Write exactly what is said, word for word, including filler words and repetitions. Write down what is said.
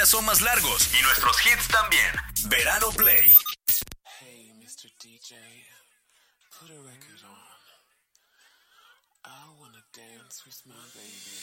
días son más largos y nuestros hits también. Verano Play. Hey, mister D J, put a record on. I wanna dance with my baby.